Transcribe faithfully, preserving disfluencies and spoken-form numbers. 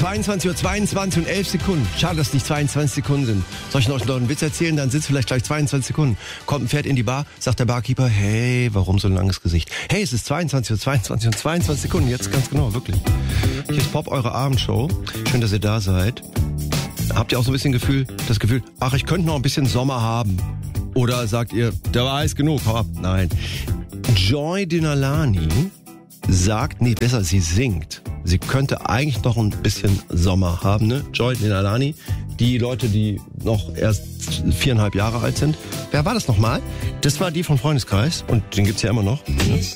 zweiundzwanzig Uhr zweiundzwanzig und elf Sekunden. Schade, dass es nicht zweiundzwanzig Sekunden sind. Soll ich noch einen Witz erzählen? Dann sitzt vielleicht gleich zweiundzwanzig Sekunden. Kommt ein Pferd in die Bar, sagt der Barkeeper, hey, warum so ein langes Gesicht? Hey, es ist zweiundzwanzig Uhr zweiundzwanzig und zweiundzwanzig Sekunden. Jetzt ganz genau, wirklich. Hier ist Pop, eure Abendshow. Schön, dass ihr da seid. Habt ihr auch so ein bisschen Gefühl, das Gefühl, ach, ich könnte noch ein bisschen Sommer haben? Oder sagt ihr, der war heiß genug, hau ab. Nein. Joy Dinalani sagt, nee, besser, sie singt. Sie könnte eigentlich noch ein bisschen Sommer haben, ne? Joy Dinalani, die Leute, die noch erst viereinhalb Jahre alt sind. Wer war das nochmal? Das war die vom Freundeskreis und den gibt's ja immer noch. Ne?